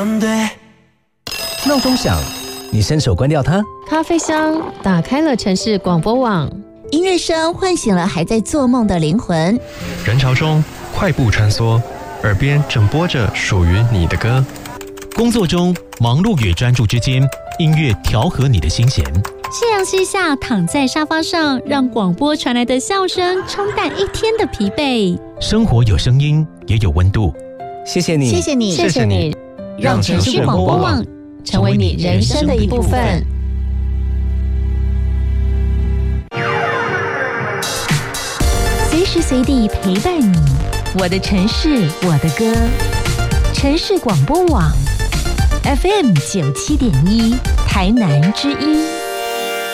闹钟响，你伸手关掉它。 咖啡香打开了城市广播网， 音乐声唤醒了还在做梦的灵魂。 人潮中快步穿梭，耳边正播着属于你的歌。 工作中忙碌与专注之间，音乐调和你的心弦。 夕阳西下，躺在沙发上，让广播传来的笑声冲淡一天的疲惫。 生活有声音，也有温度。 谢谢你， 谢谢你， 谢谢你， 让城市广播网成为你人生的一部分。 随时随地陪伴你，我的城市，我的歌。城市广播网 FM 97.1，台南之音。